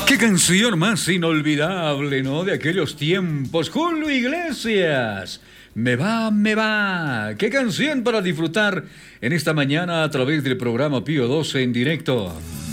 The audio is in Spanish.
Qué canción más inolvidable, ¿no? De aquellos tiempos. Julio Iglesias. Me va, me va. Qué canción para disfrutar en esta mañana a través del programa Pío 12 en directo.